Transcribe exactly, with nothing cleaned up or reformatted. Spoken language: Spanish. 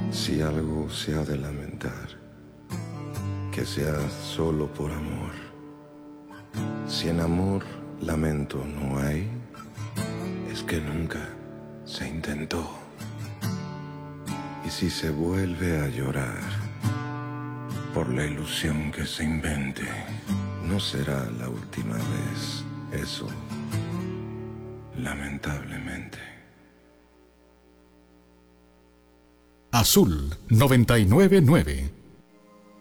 Si algo se ha de lamentar, que sea solo por amor. Si en amor lamento no hay, es que nunca se intentó. Y si se vuelve a llorar por la ilusión que se invente, no será la última vez, eso, lamentablemente. Azul noventa y nueve nueve.